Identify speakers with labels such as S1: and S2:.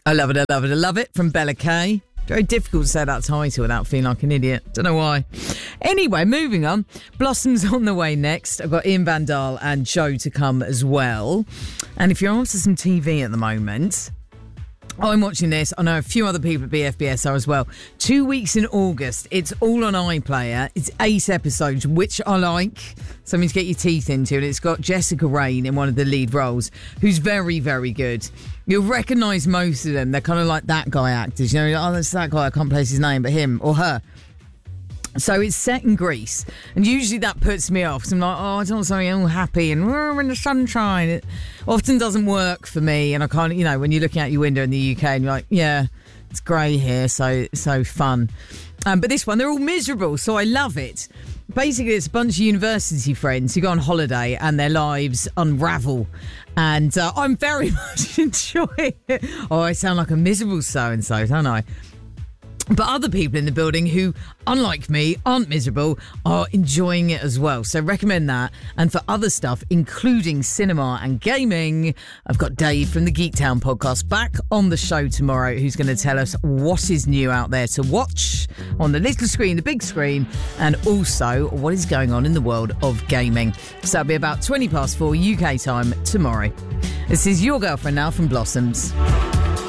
S1: I love it, I love it, I love it from Bella Kay. Very difficult to say that title without feeling like an idiot. Don't know why. Anyway, moving on. Blossom's on the way next. I've got Ian Van Dahl and Joe to come as well. And if you're after some TV at the moment, I'm watching this. I know a few other people at BFBS are as well. 2 weeks in August. It's all on iPlayer. It's 8 episodes, which I like. Something to get your teeth into. And it's got Jessica Raine in one of the lead roles, who's very, very good. You'll recognise most of them. They're kind of like that guy actors. You know, oh, that's that guy. I can't place his name, but him or her. So it's set in Greece. And usually that puts me off. So I'm like, I don't want something all happy and we're in the sunshine. It often doesn't work for me. And I can't, you know, when you're looking out your window in the UK and you're like, yeah, it's grey here. So fun. But this one, they're all miserable. So I love it. Basically, it's a bunch of university friends who go on holiday and their lives unravel. And I'm very much enjoying it. Oh, I sound like a miserable so-and-so, don't I? But other people in the building who, unlike me, aren't miserable, are enjoying it as well. So recommend that. And for other stuff, including cinema and gaming, I've got Dave from the Geektown podcast back on the show tomorrow, who's going to tell us what is new out there to watch on the little screen, the big screen, and also what is going on in the world of gaming. So that'll be about 4:20 UK time tomorrow. This is Your Girlfriend Now from Blossoms.